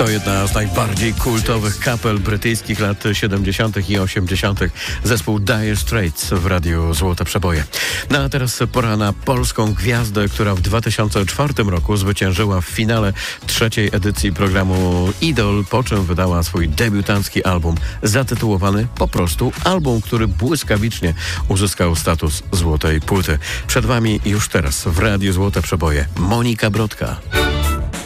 To jedna z najbardziej kultowych kapel brytyjskich lat 70. i 80. Zespół Dire Straits w Radiu Złote Przeboje. No a teraz pora na polską gwiazdę, która w 2004 roku zwyciężyła w finale trzeciej edycji programu Idol, po czym wydała swój debiutancki album zatytułowany po prostu album, który błyskawicznie uzyskał status złotej płyty. Przed wami już teraz w Radiu Złote Przeboje Monika Brodka.